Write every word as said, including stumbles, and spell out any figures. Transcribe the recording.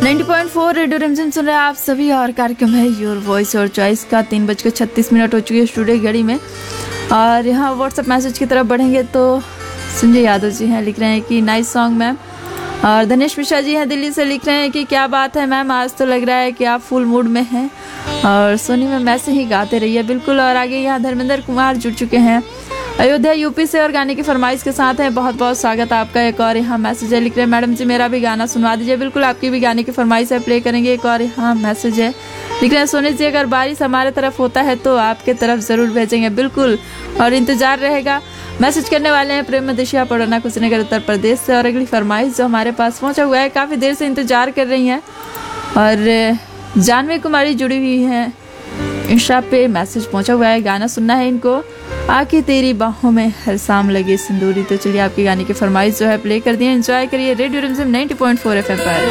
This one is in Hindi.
नब्बे पॉइंट चार रेडियो रिमझिम सुन रहे हैं आप सभी और कार्यक्रम है योर वॉइस और चॉइस का। तीन बजकर छत्तीस मिनट हो चुकी है स्टूडियो घड़ी में और यहाँ व्हाट्सएप मैसेज की तरफ बढ़ेंगे तो संजय यादव जी हैं, लिख रहे हैं कि नाइस सॉन्ग मैम। और धनेश मिश्रा जी हैं दिल्ली से, लिख रहे हैं कि क्या बात है मैम, आज तो लग रहा है कि आप फुल मूड में हैं और सोनी मैम ऐसे ही गाते रहिए। बिल्कुल। और आगे यहाँ धर्मेंद्र कुमार जुड़ चुके हैं अयोध्या यूपी से और गाने की फरमाइश के साथ है। बहुत बहुत स्वागत आपका। एक और यहाँ मैसेज है, लिख रहे हैं मैडम जी मेरा भी गाना सुनवा दीजिए। बिल्कुल, आपकी भी गाने की फरमाइश है, प्ले करेंगे। एक और यहाँ मैसेज है, लिख रहे हैं सोनी जी अगर बारिश हमारे तरफ होता है तो आपके तरफ ज़रूर भेजेंगे। बिल्कुल, और इंतज़ार रहेगा। मैसेज करने वाले हैं प्रेम मदेशिया पड़ोना कुशीनगर उत्तर प्रदेश से और अगली फरमाइश जो हमारे पास पहुँचा हुआ है, काफ़ी देर से इंतज़ार कर रही हैं और जानवी कुमारी जुड़ी हुई हैं। इंस्टा पे मैसेज पहुंचा हुआ है, गाना सुनना है इनको, आके तेरी बाहों में हर शाम लगे सिंदूरी। तो चलिए आपके गाने की फरमाइश जो है प्ले कर दिए, एंजॉय करिए रेडियो रिमझिम नब्बे पॉइंट चार एफएम पर।